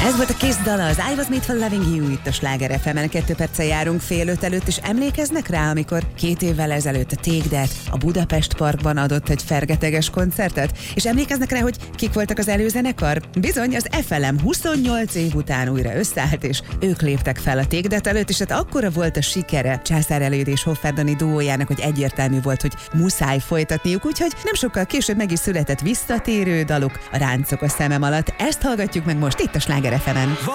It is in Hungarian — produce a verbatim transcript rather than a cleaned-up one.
Ez volt a Kiss dala, az I Was Made for Loving You itt a Sláger ef emen. Kettő perccel járunk fél öt előtt, és emlékeznek rá, amikor két évvel ezelőtt a Take That a Budapest Parkban adott egy fergeteges koncertet? És emlékeznek rá, hogy kik voltak az előzenekar? Bizony, az ef el em huszonnyolc év után újra összeállt, és ők léptek fel a Take That előtt, és hát akkora volt a sikere Császár Előd és Hoffer Dani duójának, hogy egyértelmű volt, hogy muszáj folytatniuk, úgyhogy nem sokkal később meg is született visszatérő daluk, a Ráncok a szemem alatt. Ezt hallgatjuk meg most itt a Sláger ef emen.